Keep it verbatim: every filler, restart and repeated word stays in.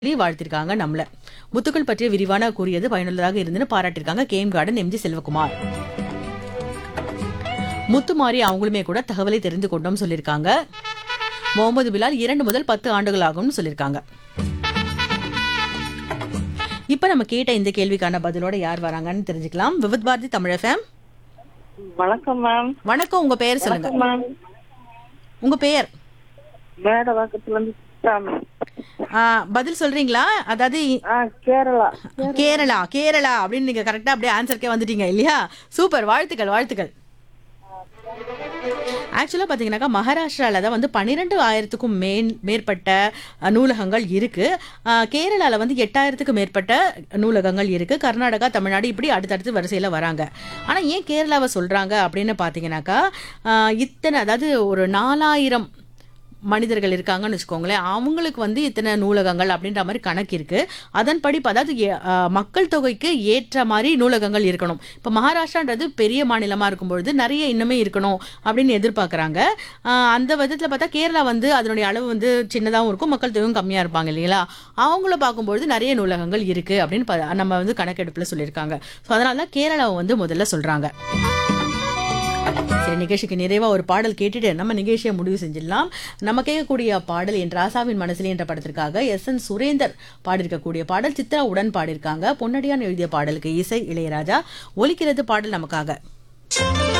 சொல்லி வாழ்த்திருக்காங்க நம்மள. முத்துக்கள் பற்றிய விரிவான கூறியது பயனுள்ளதாக இருந்துன்னு பாராட்டிருக்காங்க game garden MG Selvakumar. Muthumari அவங்களுமே கூட தகவலை தெரிந்து கொண்டோம் சொல்லியிருக்காங்க. முகமது பிலால் இரண்டு முதல் பத்து ஆண்டுகள் ஆகும்னு சொல்லியிருக்காங்க. இப்ப நம்ம கேட்ட இந்த கேள்விக்கான பதிலோட யார் வராங்கன்னு தெரிஞ்சுக்கலாம். விவித் பாரதி தமிழ் எஃப்எம். வணக்கம் மேம். வணக்கம், உங்க பெயர் சொல்லுங்க. மேம் உங்க பெயர்? மேடவாக்கத்துல இருந்து சித்ரா மேம். ஆ, பதில் சொல்றீங்களா? அதாவது ஆ, கேரளா. கேரளா கேரளா அப்படின்னு நீங்க கரெக்டா அப்படியே ஆன்சருக்கே வந்துட்டீங்க இல்லையா? சூப்பர், வாழ்த்துக்கள் வாழ்த்துக்கள். ஆக்சுவலா பாத்தீங்கன்னாக்கா மகாராஷ்டிரால தான் வந்து பன்னிரெண்டு ஆயிரத்துக்கும் மேல் மேற்பட்ட அஹ், நூலகங்கள் இருக்கு. அஹ், கேரளால வந்து எட்டாயிரத்துக்கு மேற்பட்ட நூலகங்கள் இருக்கு. கர்நாடகா, தமிழ்நாடு இப்படி அடுத்தடுத்து வரிசையில வராங்க. ஆனா ஏன் கேரளாவை சொல்றாங்க அப்படின்னு பாத்தீங்கன்னாக்கா அஹ், இத்தனை அதாவது ஒரு நாலாயிரம் மனிதர்கள் இருக்காங்கன்னு வச்சுக்கோங்களேன், அவங்களுக்கு வந்து இத்தனை நூலகங்கள் அப்படின்ற மாதிரி கணக்கு இருக்கு. அதன்படி இப்ப அதாவது ஏ- அஹ், மக்கள் தொகைக்கு ஏற்ற மாதிரி நூலகங்கள் இருக்கணும். இப்போ மகாராஷ்டிரான்றது பெரிய மாநிலமா இருக்கும்பொழுது நிறைய இன்னுமே இருக்கணும் அப்படின்னு எதிர்பார்க்குறாங்க. அந்த விதத்தில் பார்த்தா கேரளா வந்து அதனுடைய அளவு வந்து சின்னதாகவும் இருக்கும், மக்கள் தொகையும் கம்மியாக இருப்பாங்க இல்லைங்களா? அவங்கள பார்க்கும்பொழுது நிறைய நூலகங்கள் இருக்கு அப்படின்னு ப- நம்ம வந்து கணக்கெடுப்பில் சொல்லியிருக்காங்க. ஸோ அதனால தான் கேரளாவை வந்து முதல்ல சொல்றாங்க. சரி, நிகழ்ச்சிக்கு நிறைவா ஒரு பாடல் கேட்டுட்டு நம்ம நிகழ்ச்சியை முடிவு செஞ்சிடலாம். நம்ம கேட்கக்கூடிய பாடல் என் ராசாவின் மனசிலே என்ற படத்திற்காக எஸ் என் சுரேந்தர் பாடியிருக்கக்கூடிய பாடல். சித்ரா உடன் பாடியிருக்காங்க. பொன்னடியான் எழுதிய பாடலுக்கு இசை இளையராஜா. ஒலிக்கிறது பாடல் நமக்காக.